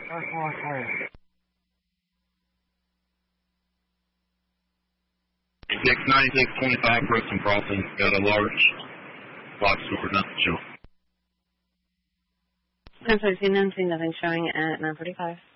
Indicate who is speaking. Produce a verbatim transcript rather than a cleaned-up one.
Speaker 1: six ninety-six twenty-five Preston Crossing. Got a large box score, nothing showing.
Speaker 2: I'm sorry, nothing, nothing showing at nine forty-five.